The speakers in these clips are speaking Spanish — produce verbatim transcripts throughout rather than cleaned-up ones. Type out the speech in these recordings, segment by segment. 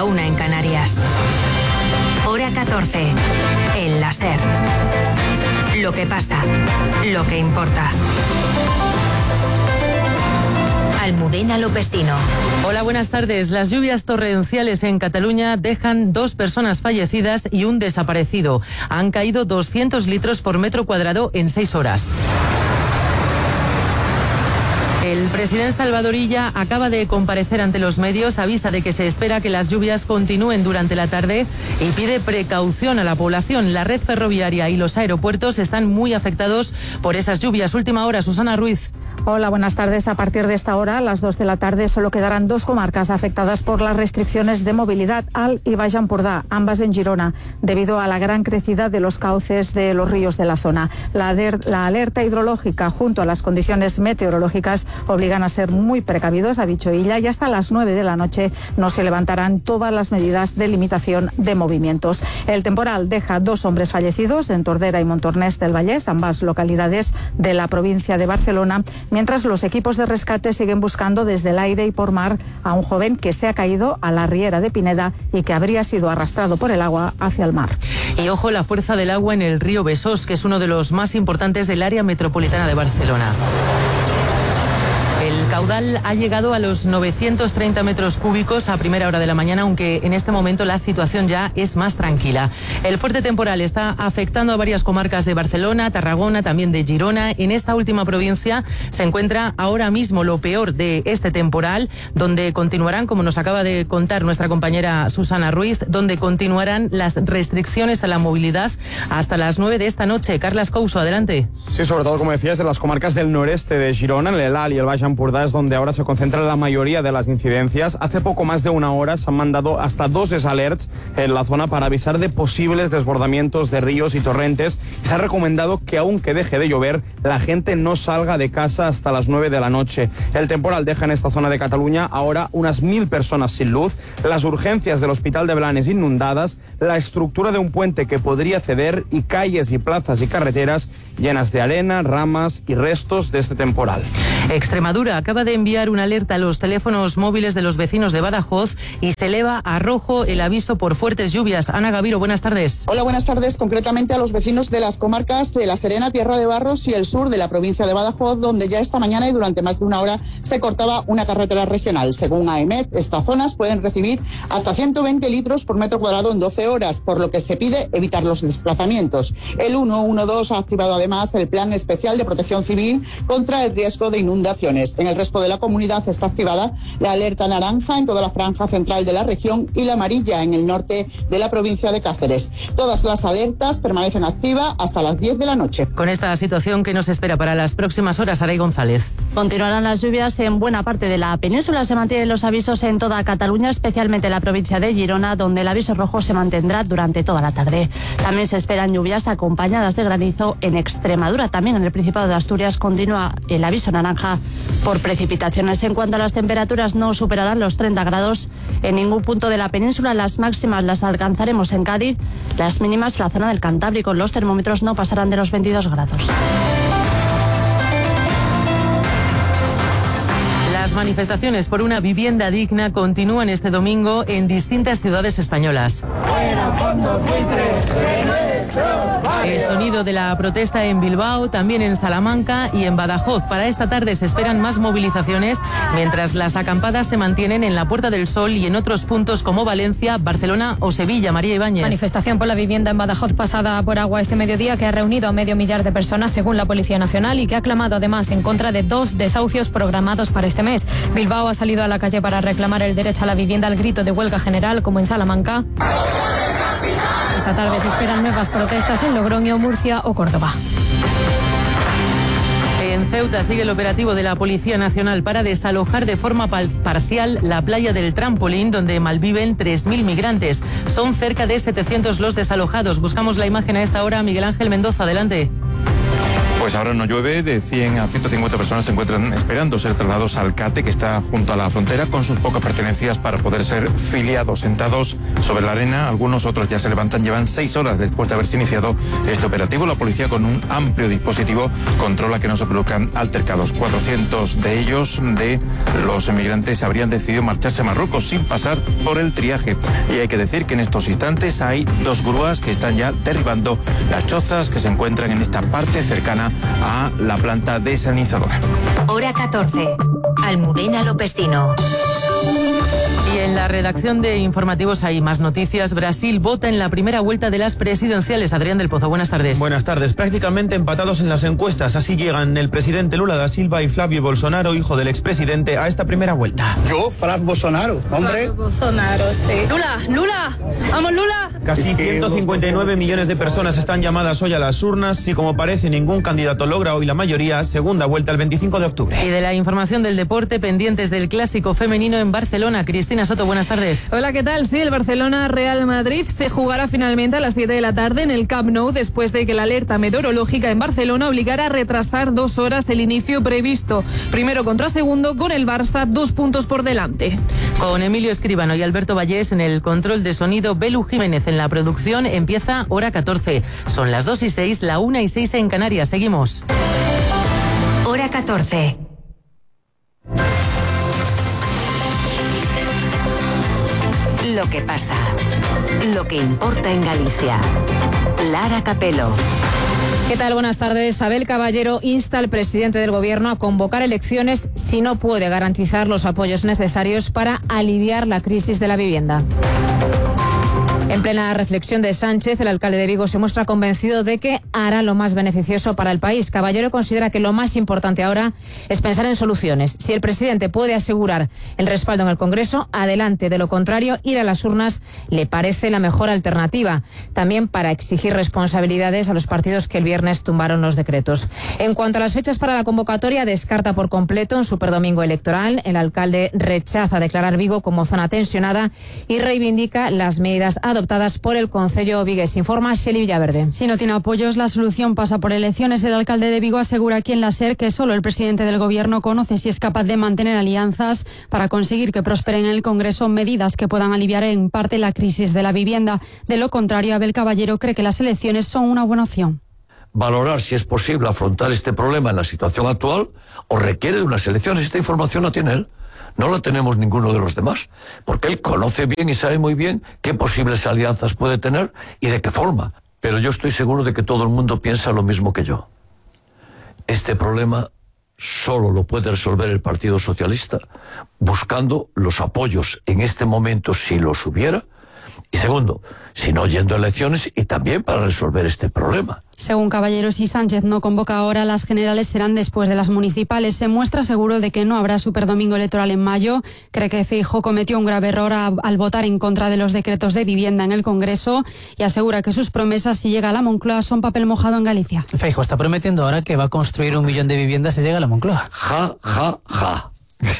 una en Canarias. Hora catorce, en la SER. Lo que pasa, lo que importa. Almudena Lopestino. Hola, buenas tardes. Las lluvias torrenciales en Cataluña dejan dos personas fallecidas y un desaparecido. Han caído doscientos litros por metro cuadrado en seis horas. El presidente Salvador Illa acaba de comparecer ante los medios, avisa de que se espera que las lluvias continúen durante la tarde y pide precaución a la población. La red ferroviaria y los aeropuertos están muy afectados por esas lluvias. Última hora, Susana Ruiz. Hola, buenas tardes. A partir de esta hora, a las dos de la tarde, solo quedarán dos comarcas afectadas por las restricciones de movilidad, Alt y Baix Empordà, ambas en Girona, debido a la gran crecida de los cauces de los ríos de la zona. La, la alerta hidrológica junto a las condiciones meteorológicas obligan a ser muy precavidos, ha dicho Illa, y hasta las nueve de la noche no se levantarán todas las medidas de limitación de movimientos. El temporal deja dos hombres fallecidos en Tordera y Montornès del Vallès, ambas localidades de la provincia de Barcelona, mientras los equipos de rescate siguen buscando desde el aire y por mar a un joven que se ha caído a la riera de Pineda y que habría sido arrastrado por el agua hacia el mar. Y ojo, la fuerza del agua en el río Besós, que es uno de los más importantes del área metropolitana de Barcelona. El caudal ha llegado a los novecientos treinta metros cúbicos a primera hora de la mañana, aunque en este momento la situación ya es más tranquila. El fuerte temporal está afectando a varias comarcas de Barcelona, Tarragona, también de Girona. En esta última provincia se encuentra ahora mismo lo peor de este temporal, donde continuarán, como nos acaba de contar nuestra compañera Susana Ruiz, donde continuarán las restricciones a la movilidad hasta las nueve de esta noche. Carlas Couso, adelante. Sí, sobre todo, como decías, en las comarcas del noreste de Girona, en el Alt y el Baix Empordà, es donde ahora se concentra la mayoría de las incidencias. Hace poco más de una hora se han mandado hasta dos alerts en la zona para avisar de posibles desbordamientos de ríos y torrentes. Se ha recomendado que aunque deje de llover, la gente no salga de casa hasta las nueve de la noche. El temporal deja en esta zona de Cataluña ahora unas mil personas sin luz, las urgencias del Hospital de Blanes inundadas, la estructura de un puente que podría ceder y calles y plazas y carreteras llenas de arena, ramas y restos de este temporal. Extremadura acaba de enviar una alerta a los teléfonos móviles de los vecinos de Badajoz y se eleva a rojo el aviso por fuertes lluvias. Ana Gaviro, buenas tardes. Hola, buenas tardes. Concretamente a los vecinos de las comarcas de La Serena, Tierra de Barros y el sur de la provincia de Badajoz, donde ya esta mañana y durante más de una hora se cortaba una carretera regional. Según AEMET, estas zonas pueden recibir hasta ciento veinte litros por metro cuadrado en doce horas, por lo que se pide evitar los desplazamientos. El ciento doce ha activado además el Plan Especial de Protección Civil contra el riesgo de inundaciones. En el resto de la comunidad está activada la alerta naranja en toda la franja central de la región y la amarilla en el norte de la provincia de Cáceres. Todas las alertas permanecen activas hasta las diez de la noche. Con esta situación que nos espera para las próximas horas, Aray González. Continuarán las lluvias en buena parte de la península. Se mantienen los avisos en toda Cataluña, especialmente en la provincia de Girona, donde el aviso rojo se mantendrá durante toda la tarde. También se esperan lluvias acompañadas de granizo en Extremadura. También en el Principado de Asturias continúa el aviso naranja por precipitaciones. En cuanto a las temperaturas, no superarán los treinta grados en ningún punto de la península. Las máximas las alcanzaremos en Cádiz, las mínimas en la zona del Cantábrico. Los termómetros no pasarán de los veintidós grados. Las manifestaciones por una vivienda digna continúan este domingo en distintas ciudades españolas. El sonido de la protesta en Bilbao, también en Salamanca y en Badajoz. Para esta tarde se esperan más movilizaciones, mientras las acampadas se mantienen en la Puerta del Sol y en otros puntos como Valencia, Barcelona o Sevilla. María Ibáñez. Manifestación por la vivienda en Badajoz pasada por agua este mediodía, que ha reunido a medio millar de personas según la Policía Nacional y que ha clamado además en contra de dos desahucios programados para este mes. Bilbao ha salido a la calle para reclamar el derecho a la vivienda al grito de huelga general, como en Salamanca. Esta tarde se esperan nuevas protestas en Logroño, Murcia o Córdoba. En Ceuta sigue el operativo de la Policía Nacional para desalojar de forma parcial la playa del Trampolín, donde malviven tres mil migrantes. Son cerca de setecientos los desalojados. Buscamos la imagen a esta hora. Miguel Ángel Mendoza, adelante. Pues ahora no llueve, de cien a ciento cincuenta personas se encuentran esperando ser trasladados al CATE, que está junto a la frontera, con sus pocas pertenencias para poder ser filiados, sentados sobre la arena. Algunos otros ya se levantan, llevan seis horas después de haberse iniciado este operativo. La policía, con un amplio dispositivo, controla que no se produzcan altercados. cuatrocientos de ellos, de los emigrantes, habrían decidido marcharse a Marruecos sin pasar por el triaje. Y hay que decir que en estos instantes hay dos grúas que están ya derribando las chozas que se encuentran en esta parte cercana a la planta desalinizadora. Hora catorce. Almudena Lopesino. Y en la redacción de informativos hay más noticias. Brasil vota en la primera vuelta de las presidenciales. Adrián del Pozo, buenas tardes. Buenas tardes. Prácticamente empatados en las encuestas. Así llegan el presidente Lula da Silva y Flavio Bolsonaro, hijo del expresidente, a esta primera vuelta. Yo, Flavio Bolsonaro, hombre. Flavio Bolsonaro, sí. Lula, Lula, vamos Lula. Casi ciento cincuenta y nueve millones de personas están llamadas hoy a las urnas y, como parece, ningún candidato logra hoy la mayoría. Segunda vuelta el veinticinco de octubre. Y de la información del deporte, pendientes del clásico femenino en Barcelona. Cristina Soto, buenas tardes. Hola, ¿qué tal? Sí, el Barcelona-Real Madrid se jugará finalmente a las siete de la tarde en el Camp Nou, después de que la alerta meteorológica en Barcelona obligara a retrasar dos horas el inicio previsto. Primero contra segundo, con el Barça dos puntos por delante. Con Emilio Escribano y Alberto Vallés en el control de sonido, Belu Jiménez en la producción. Empieza Hora catorce. Son las dos y seis, la una y seis en Canarias. Seguimos. Hora catorce. Lo que pasa, lo que importa en Galicia. Lara Capelo. ¿Qué tal? Buenas tardes. Abel Caballero insta al presidente del Gobierno a convocar elecciones si no puede garantizar los apoyos necesarios para aliviar la crisis de la vivienda. En plena reflexión de Sánchez, el alcalde de Vigo se muestra convencido de que hará lo más beneficioso para el país. Caballero considera que lo más importante ahora es pensar en soluciones. Si el presidente puede asegurar el respaldo en el Congreso, adelante. De lo contrario, ir a las urnas le parece la mejor alternativa. También para exigir responsabilidades a los partidos que el viernes tumbaron los decretos. En cuanto a las fechas para la convocatoria, descarta por completo un superdomingo electoral. El alcalde rechaza declarar Vigo como zona tensionada y reivindica las medidas adoptadas adoptadas por el Concello vigués. Informa Xeli Villaverde. Si no tiene apoyos, la solución pasa por elecciones. El alcalde de Vigo asegura aquí en la SER que solo el presidente del Gobierno conoce si es capaz de mantener alianzas para conseguir que prosperen en el Congreso medidas que puedan aliviar en parte la crisis de la vivienda. De lo contrario, Abel Caballero cree que las elecciones son una buena opción. Valorar si es posible afrontar este problema en la situación actual o requiere de unas elecciones. Esta información la tiene él. No la tenemos ninguno de los demás, porque él conoce bien y sabe muy bien qué posibles alianzas puede tener y de qué forma. Pero yo estoy seguro de que todo el mundo piensa lo mismo que yo. Este problema solo lo puede resolver el Partido Socialista buscando los apoyos en este momento, si los hubiera, y segundo, si no yendo a elecciones, y también para resolver este problema. Según Caballero, si Sánchez no convoca ahora, las generales serán después de las municipales. Se muestra seguro de que no habrá superdomingo electoral en mayo. Cree que Feijóo cometió un grave error a, al votar en contra de los decretos de vivienda en el Congreso y asegura que sus promesas, si llega a la Moncloa, son papel mojado en Galicia. Feijóo está prometiendo ahora que va a construir un millón de viviendas si llega a la Moncloa. Ja, ja, ja.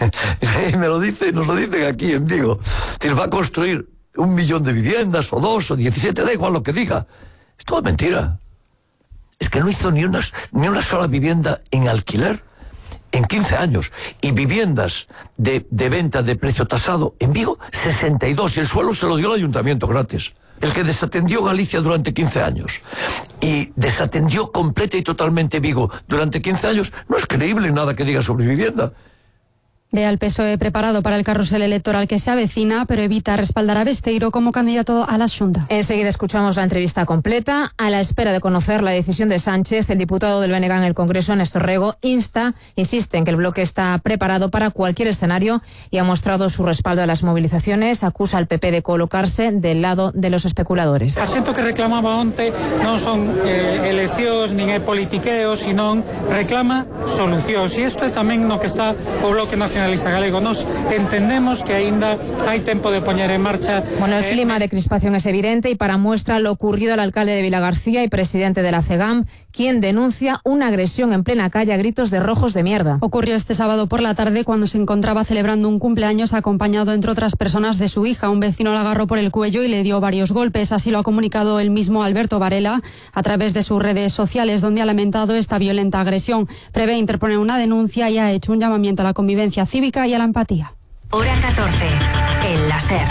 Me lo dice, nos lo dicen aquí en Vigo. Va a construir un millón de viviendas, o dos, o diecisiete, da igual lo que diga. Es todo mentira. Es que no hizo ni una, ni una sola vivienda en alquiler en quince años. Y viviendas de, de venta de precio tasado en Vigo, sesenta y dos. Y el suelo se lo dio el ayuntamiento gratis. El que desatendió Galicia durante quince años. Y desatendió completa y totalmente Vigo durante quince años. No es creíble nada que diga sobre vivienda. Ve al P S O E preparado para el carrusel electoral que se avecina, pero evita respaldar a Besteiro como candidato a la Xunta. Enseguida escuchamos la entrevista completa. A la espera de conocer la decisión de Sánchez, el diputado del B N G en el Congreso, Néstor Rego, insta, insiste en que el bloque está preparado para cualquier escenario y ha mostrado su respaldo a las movilizaciones. Acusa al P P de colocarse del lado de los especuladores. Asiento que reclamaba onte non son eh, eleccións nin é politiqueo, sino reclama solucións. E isto é tamén no que está o Bloque Nacional Nacionalista Galego. Nos entendemos que aínda hai tempo de poñer en marcha... Bueno, el eh, clima de crispación es evidente y para muestra lo ocurrido al alcalde de Vilagarcía y presidente de la FEGAM, quien denuncia una agresión en plena calle a gritos de rojos de mierda. Ocurrió este sábado por la tarde cuando se encontraba celebrando un cumpleaños acompañado, entre otras personas, de su hija. Un vecino la agarró por el cuello y le dio varios golpes. Así lo ha comunicado el mismo Alberto Varela a través de sus redes sociales, donde ha lamentado esta violenta agresión. Prevé interponer una denuncia y ha hecho un llamamiento a la convivencia cívica y a la empatía. Hora catorce, en la SER.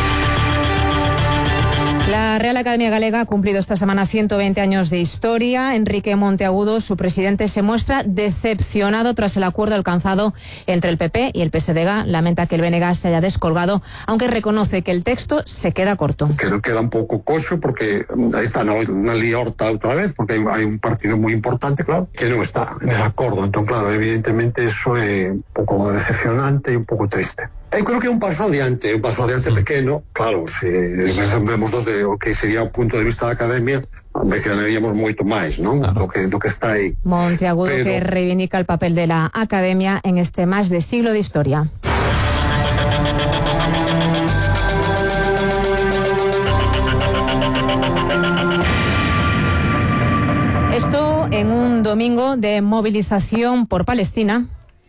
La Real Academia Galega ha cumplido esta semana ciento veinte años de historia. Enrique Monteagudo, su presidente, se muestra decepcionado tras el acuerdo alcanzado entre el P P y el P S D G. Lamenta que el B N G se haya descolgado, aunque reconoce que el texto se queda corto. Que queda un pouco coxo porque aí está na, na liorta outra vez, porque hai, hai un partido moi importante, claro, que non está en el acordo. Entón, claro, evidentemente eso é un pouco decepcionante e un pouco triste. Eu creo que é un paso adiante, un paso adiante pequeno. Claro, se vemos dos de o que sería o punto de vista da Academia, mencionaríamos moito máis, non? Claro. Do que, do que está aí. Monteagudo, Pero... que reivindica el papel de la Academia en este más de siglo de historia. Esto en un domingo de movilización por Palestina,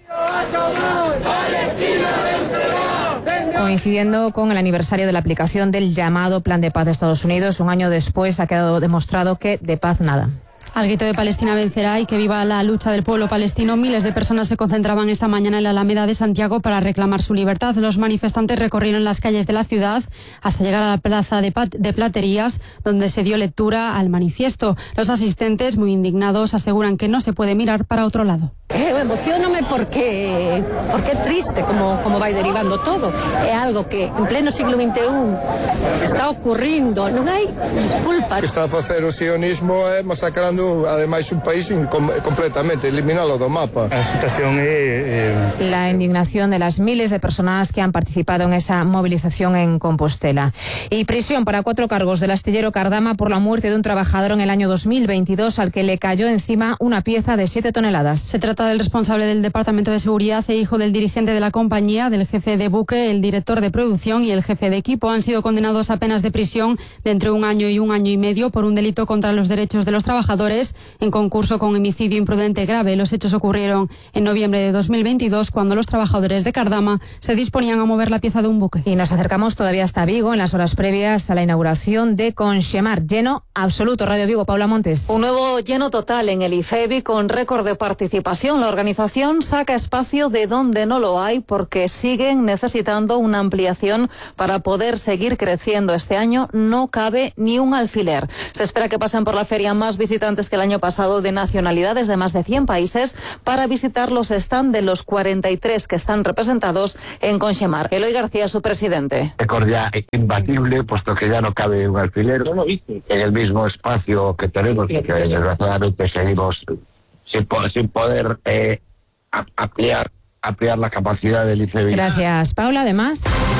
coincidiendo con el aniversario de la aplicación del llamado Plan de Paz de Estados Unidos. Un año después ha quedado demostrado que de paz nada. Al grito de Palestina vencerá y que viva la lucha del pueblo palestino, miles de personas se concentraban esta mañana en la Alameda de Santiago para reclamar su libertad. Los manifestantes recorrieron las calles de la ciudad hasta llegar a la plaza de, Pat- de Platerías, donde se dio lectura al manifiesto. Los asistentes, muy indignados, aseguran que no se puede mirar para otro lado. Eh, emociónome porque porque é triste como, como vai derivando todo. É algo que en pleno siglo vinte e un está ocurrindo. Non hai disculpa. O que está a facer o sionismo é masacrando ademais un país com, completamente, eliminalo do mapa. A situación é... é... La indignación de las miles de personas que han participado en esa movilización en Compostela. Y prisión para cuatro cargos del astillero Cardama por la muerte de un trabajador en el año dos mil veintidós al que le cayó encima una pieza de siete toneladas. Se trata del responsable del Departamento de Seguridad e hijo del dirigente de la compañía, del jefe de buque, el director de producción y el jefe de equipo. Han sido condenados a penas de prisión de entre un año y un año y medio por un delito contra los derechos de los trabajadores en concurso con homicidio imprudente grave. Los hechos ocurrieron en noviembre de dos mil veintidós, cuando los trabajadores de Cardama se disponían a mover la pieza de un buque. Y nos acercamos todavía hasta Vigo en las horas previas a la inauguración de Conxemar. Lleno absoluto. Radio Vigo, Paula Montes. Un nuevo lleno total en el IFEBI con récord de participación. La organización saca espacio de donde no lo hay porque siguen necesitando una ampliación para poder seguir creciendo. Este año no cabe ni un alfiler. Se espera que pasen por la feria más visitantes que el año pasado, de nacionalidades de más de cien países, para visitar los stands de los cuarenta y tres que están representados en Conxemar. Eloy García, su presidente. Récord ya imbatible, puesto que ya no cabe un alfiler en el mismo espacio que tenemos, porque desgraciadamente seguimos sin, sin poder eh, ampliar, ampliar la capacidad del IFEBI. Gracias, Paula. Además,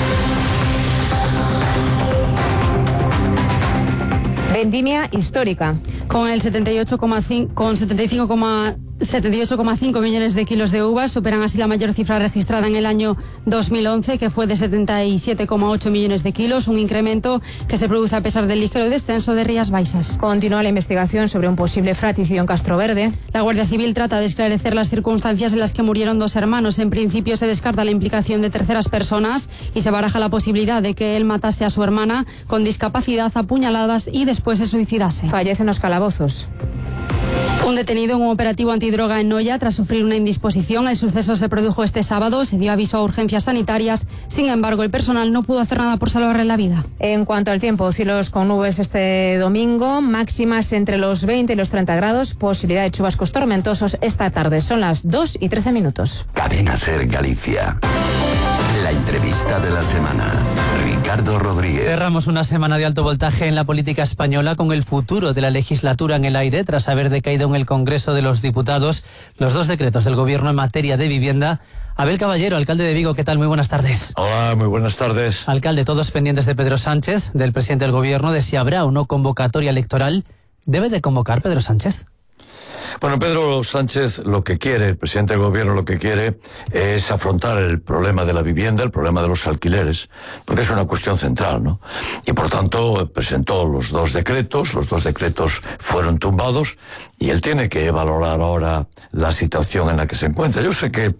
vendimia histórica. Con el setenta y ocho coma cinco, con setenta y cinco coma setenta y ocho coma cinco millones de kilos de uvas, superan así la mayor cifra registrada en el año dos mil once, que fue de setenta y siete coma ocho millones de kilos, un incremento que se produce a pesar del ligero descenso de Rías Baixas. Continúa la investigación sobre un posible fratricidio en Castroverde. La Guardia Civil trata de esclarecer las circunstancias en las que murieron dos hermanos. En principio se descarta la implicación de terceras personas y se baraja la posibilidad de que él matase a su hermana con discapacidad a puñaladas y después se suicidase. Fallece en los calabozos. Un detenido en un operativo antidroga en Noia tras sufrir una indisposición. El suceso se produjo este sábado, se dio aviso a urgencias sanitarias. Sin embargo, el personal no pudo hacer nada por salvarle la vida. En cuanto al tiempo, cielos con nubes este domingo, máximas entre los veinte y los treinta grados, posibilidad de chubascos tormentosos esta tarde. Son las dos y trece minutos. Cadena Ser Galicia. La entrevista de la semana. Ricardo Rodríguez. Cerramos una semana de alto voltaje en la política española con el futuro de la legislatura en el aire tras haber decaído en el Congreso de los Diputados los dos decretos del Gobierno en materia de vivienda. Abel Caballero, alcalde de Vigo, ¿qué tal? Muy buenas tardes. Hola, muy buenas tardes. Alcalde, todos pendientes de Pedro Sánchez, del presidente del Gobierno, de si habrá o no convocatoria electoral. ¿Debe de convocar Pedro Sánchez? Bueno, Pedro Sánchez lo que quiere, el presidente del gobierno lo que quiere es afrontar el problema de la vivienda, el problema de los alquileres, porque es una cuestión central, ¿no? Y por tanto presentó los dos decretos, los dos decretos fueron tumbados y él tiene que valorar ahora la situación en la que se encuentra. Yo sé que,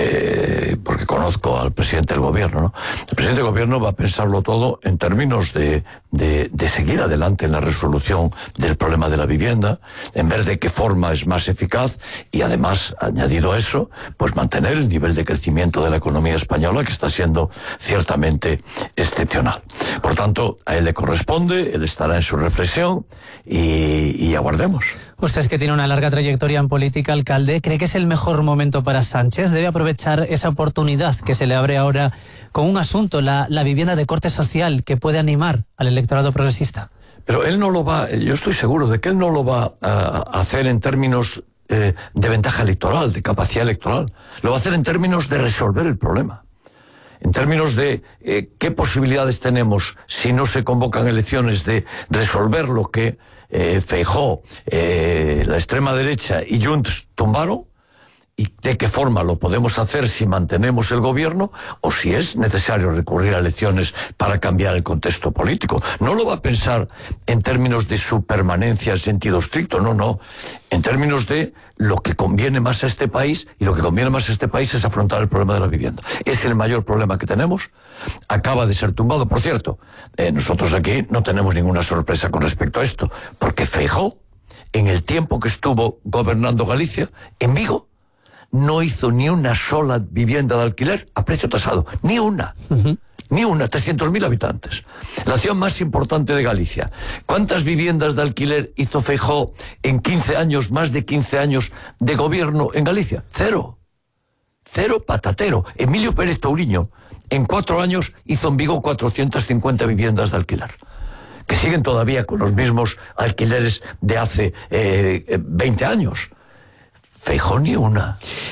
eh, porque conozco al presidente del gobierno, ¿no? El presidente del gobierno va a pensarlo todo en términos de, de, de seguir adelante en la resolución del problema de la vivienda, en ver de qué forma es más eficaz y además, añadido a eso, pues mantener el nivel de crecimiento de la economía española que está siendo ciertamente excepcional. Por tanto, a él le corresponde, él estará en su reflexión y, y aguardemos. Usted es que tiene una larga trayectoria en política, alcalde. ¿Cree que es el mejor momento para Sánchez? ¿Debe aprovechar esa oportunidad que se le abre ahora con un asunto, la, la vivienda de corte social, que puede animar al electorado progresista? Pero él no lo va, yo estoy seguro de que él no lo va a hacer en términos eh, de ventaja electoral, de capacidad electoral. Lo va a hacer en términos de resolver el problema. En términos de eh, qué posibilidades tenemos si no se convocan elecciones de resolver lo que eh, Feijóo, eh, la extrema derecha y Junts tumbaron, y de qué forma lo podemos hacer si mantenemos el gobierno o si es necesario recurrir a elecciones para cambiar el contexto político. No lo va a pensar en términos de su permanencia en sentido estricto, no, no. En términos de lo que conviene más a este país, y lo que conviene más a este país es afrontar el problema de la vivienda. Es el mayor problema que tenemos. Acaba de ser tumbado. Por cierto, eh, nosotros aquí no tenemos ninguna sorpresa con respecto a esto, porque Feijóo, en el tiempo que estuvo gobernando Galicia, en Vigo, no hizo ni una sola vivienda de alquiler a precio tasado, ni una, uh-huh. ni una, trescientos mil habitantes. La ciudad más importante de Galicia. ¿Cuántas viviendas de alquiler hizo Feijóo en quince años, más de quince años de gobierno en Galicia? Cero. Cero patatero. Emilio Pérez Touriño, en cuatro años hizo en Vigo cuatrocientas cincuenta viviendas de alquiler, que siguen todavía con los mismos alquileres de hace eh, veinte años. Feijóo ni una.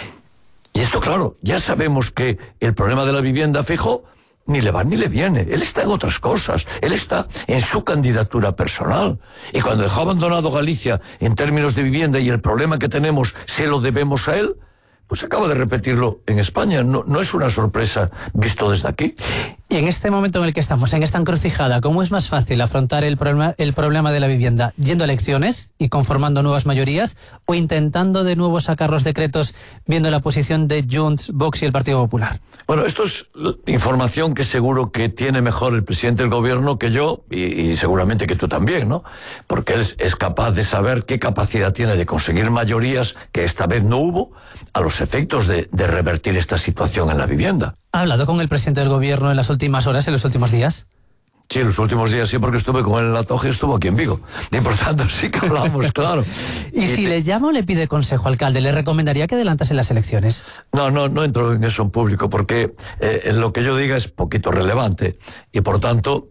Y esto, claro, ya sabemos que el problema de la vivienda a Feijóo ni le va ni le viene. Él está en otras cosas. Él está en su candidatura personal. Y cuando dejó abandonado Galicia en términos de vivienda y el problema que tenemos se lo debemos a él, pues acaba de repetirlo en España. No, no es una sorpresa visto desde aquí. Y en este momento en el que estamos, en esta encrucijada, ¿cómo es más fácil afrontar el problema, el problema de la vivienda? ¿Yendo a elecciones y conformando nuevas mayorías, o intentando de nuevo sacar los decretos viendo la posición de Junts, Vox y el Partido Popular? Bueno, esto es información que seguro que tiene mejor el presidente del gobierno que yo, y, y seguramente que tú también, ¿no? Porque él es, es capaz de saber qué capacidad tiene de conseguir mayorías, que esta vez no hubo, a los efectos de, de revertir esta situación en la vivienda. ¿Ha hablado con el presidente del gobierno en las últimas horas, en los últimos días? Sí, en los últimos días sí, porque estuve con él en la Toja y estuvo aquí en Vigo. Y por tanto sí que hablamos, claro. ¿Y, y si te... le llama o le pide consejo, alcalde, le recomendaría que adelantase las elecciones? No, no, no entro en eso en público, porque eh, lo que yo diga es poquito relevante. Y por tanto,